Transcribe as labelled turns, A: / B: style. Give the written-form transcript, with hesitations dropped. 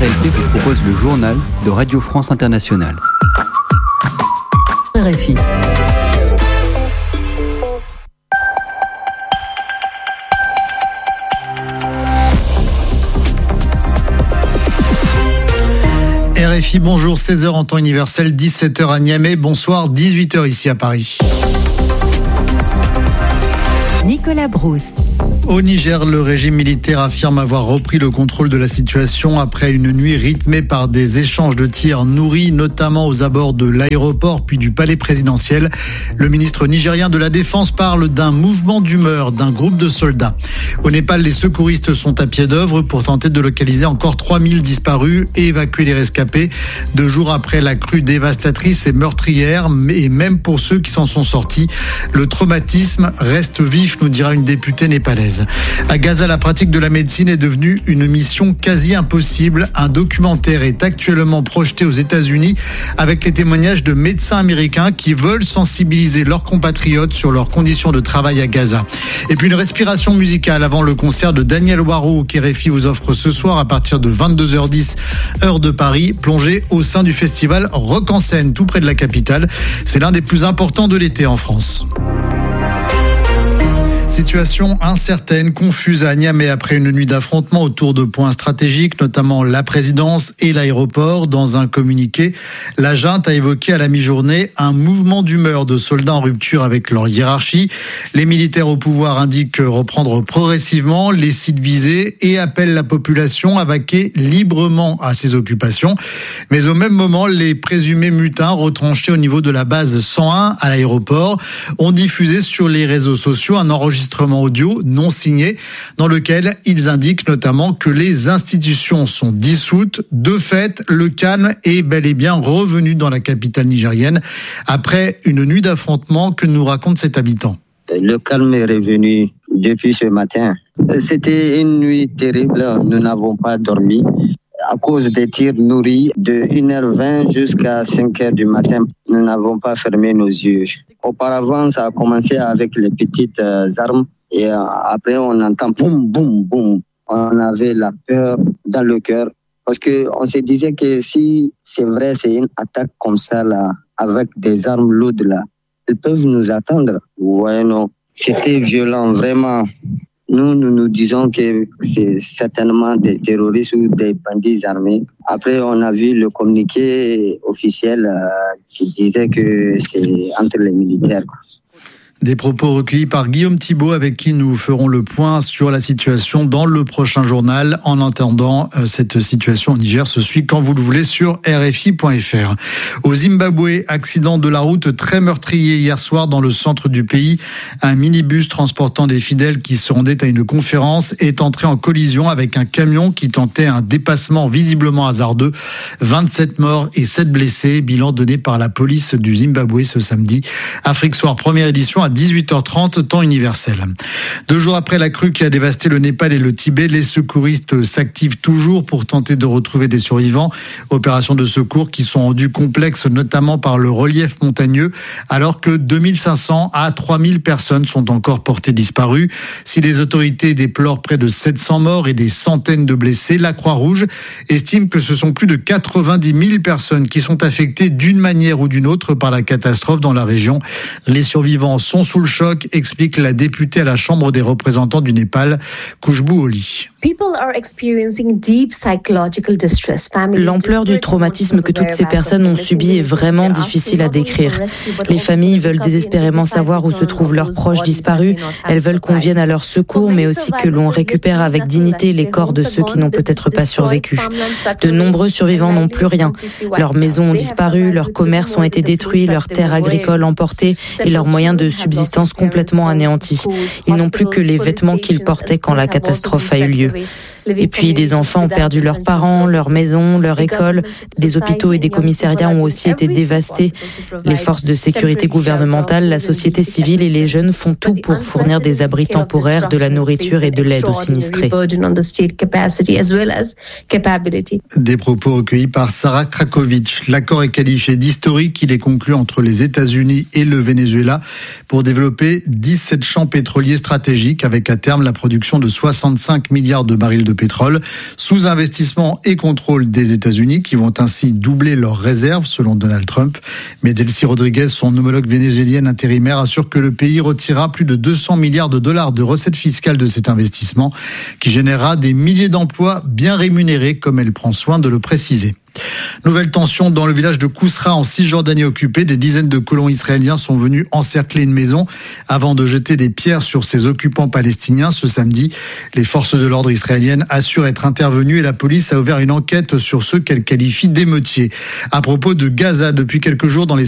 A: L'actualité vous propose le journal de Radio France Internationale.
B: RFI.
C: RFI, bonjour, 16h en temps universel, 17h à Niamey, bonsoir, 18h ici à Paris.
B: Nicolas Brousse.
C: Au Niger, le régime militaire affirme avoir repris le contrôle de la situation après une nuit rythmée par des échanges de tirs nourris, notamment aux abords de l'aéroport puis du palais présidentiel. Le ministre nigérien de la Défense parle d'un mouvement d'humeur d'un groupe de soldats. Au Népal, les secouristes sont à pied d'œuvre pour tenter de localiser encore 3000 disparus et évacuer les rescapés. 2 jours après la crue dévastatrice et meurtrière, et même pour ceux qui s'en sont sortis, le traumatisme reste vif, nous dira une députée népalaise. À Gaza, la pratique de la médecine est devenue une mission quasi impossible. Un documentaire est actuellement projeté aux États-Unis avec les témoignages de médecins américains qui veulent sensibiliser leurs compatriotes sur leurs conditions de travail à Gaza. Et puis une respiration musicale avant le concert de Daniel Waro qu'RFI vous offre ce soir à partir de 22h10 heure de Paris, plongé au sein du festival Rock en Seine, tout près de la capitale. C'est l'un des plus importants de l'été en France. Situation incertaine, confuse à Niamey après une nuit d'affrontements autour de points stratégiques, notamment la présidence et l'aéroport. Dans un communiqué, la junte a évoqué à la mi-journée un mouvement d'humeur de soldats en rupture avec leur hiérarchie. Les militaires au pouvoir indiquent reprendre progressivement les sites visés et appellent la population à vaquer librement à ses occupations. Mais au même moment, les présumés mutins retranchés au niveau de la base 101 à l'aéroport ont diffusé sur les réseaux sociaux un enregistrement audio non signé dans lequel ils indiquent notamment que les institutions sont dissoutes. De fait, le calme est bel et bien revenu dans la capitale nigérienne après une nuit d'affrontements. Que nous raconte cet habitant.
D: Le calme est revenu depuis ce matin. C'était une nuit terrible, nous n'avons pas dormi à cause des tirs nourris de 1h20 jusqu'à 5h du matin. Nous n'avons pas fermé nos yeux. Auparavant, ça a commencé avec les petites armes et après on entend boum, boum, boum. On avait la peur dans le cœur parce qu'on se disait que si c'est vrai, c'est une attaque comme ça là, avec des armes lourdes là, ils peuvent nous attendre. Ouais, non, c'était violent, vraiment. Nous disons que c'est certainement des terroristes ou des bandits armés. Après, on a vu le communiqué officiel qui disait que c'est entre les militaires.
C: Des propos recueillis par Guillaume Thibault avec qui nous ferons le point sur la situation dans le prochain journal. En attendant, cette situation au Niger se suit quand vous le voulez sur RFI.fr. Au Zimbabwe, accident de la route très meurtrier hier soir dans le centre du pays. Un minibus transportant des fidèles qui se rendaient à une conférence est entré en collision avec un camion qui tentait un dépassement visiblement hasardeux. 27 morts et 7 blessés. Bilan donné par la police du Zimbabwe ce samedi. Afrique Soir, première édition à 18h30, temps universel. 2 jours après la crue qui a dévasté le Népal et le Tibet, les secouristes s'activent toujours pour tenter de retrouver des survivants. Opérations de secours qui sont rendues complexes, notamment par le relief montagneux, alors que 2500 à 3000 personnes sont encore portées disparues. Si les autorités déplorent près de 700 morts et des centaines de blessés, la Croix-Rouge estime que ce sont plus de 90 000 personnes qui sont affectées d'une manière ou d'une autre par la catastrophe dans la région. Les survivants sont sous le choc, explique la députée à la Chambre des représentants du Népal, Khushbu Oli.
E: L'ampleur du traumatisme que toutes ces personnes ont subi est vraiment difficile à décrire. Les familles veulent désespérément savoir où se trouvent leurs proches disparus. Elles veulent qu'on vienne à leur secours, mais aussi que l'on récupère avec dignité les corps de ceux qui n'ont peut-être pas survécu. De nombreux survivants n'ont plus rien. Leurs maisons ont disparu, leurs commerces ont été détruits, leurs terres agricoles emportées et leurs moyens de subsistance complètement anéantis. Ils n'ont plus que les vêtements qu'ils portaient quand la catastrophe a eu lieu. Et puis des enfants ont perdu leurs parents, leurs maisons, leur école. Des hôpitaux et des commissariats ont aussi été dévastés. Les forces de sécurité gouvernementales, la société civile et les jeunes font tout pour fournir des abris temporaires, de la nourriture et de l'aide aux sinistrés.
C: Des propos recueillis par Sarah Krakovic. L'accord est qualifié d'historique. Il est conclu entre les États-Unis et le Venezuela pour développer 17 champs pétroliers stratégiques avec à terme la production de 65 milliards de barils de de pétrole. Sous-investissement et contrôle des États-Unis qui vont ainsi doubler leurs réserves selon Donald Trump. Mais Delcy Rodriguez, son homologue vénézuélienne intérimaire, assure que le pays retirera plus de 200 milliards de dollars de recettes fiscales de cet investissement qui générera des milliers d'emplois bien rémunérés, comme elle prend soin de le préciser. Nouvelle tension dans le village de Kousra en Cisjordanie occupée. Des dizaines de colons israéliens sont venus encercler une maison avant de jeter des pierres sur ses occupants palestiniens. Ce samedi, les forces de l'ordre israéliennes assurent être intervenues et la police a ouvert une enquête sur ceux qu'elle qualifie d'émeutiers. À propos de Gaza, depuis quelques jours dans les